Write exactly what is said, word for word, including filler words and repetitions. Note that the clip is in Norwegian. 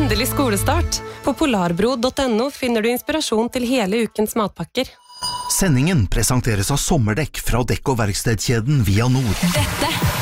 Endelig skolestart. På polarbro punktum no finner du inspirasjon til hele ukens matpakker. Sendingen presenteres av sommerdekk fra dekk- og verkstedkjeden Via Nord. Dette